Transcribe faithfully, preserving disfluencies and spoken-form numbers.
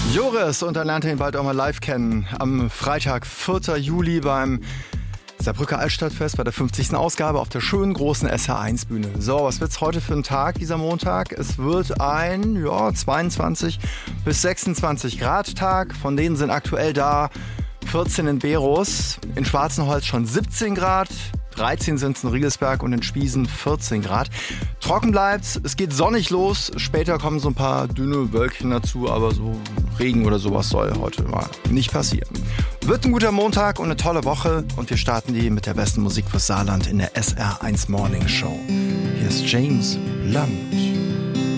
Joris, und dann lernt ihr ihn bald auch mal live kennen. Am Freitag, vierten Juli beim Saarbrücker Altstadtfest bei der fünfzigsten Ausgabe auf der schönen großen S H eins Bühne. So, was wird's heute für ein Tag, dieser Montag? Es wird ein, ja, zweiundzwanzig bis sechsundzwanzig Grad Tag. Von denen sind aktuell da vierzehn in Beros, in Schwarzenholz schon siebzehn Grad, dreizehn sind es in Riegelsberg und in Spiesen vierzehn Grad. Trocken bleibt's, es geht sonnig los, später kommen so ein paar dünne Wölkchen dazu, aber so Regen oder sowas soll heute mal nicht passieren. Wird ein guter Montag und eine tolle Woche und wir starten die mit der besten Musik fürs Saarland in der S R eins Morning Show. Hier ist James Blunt.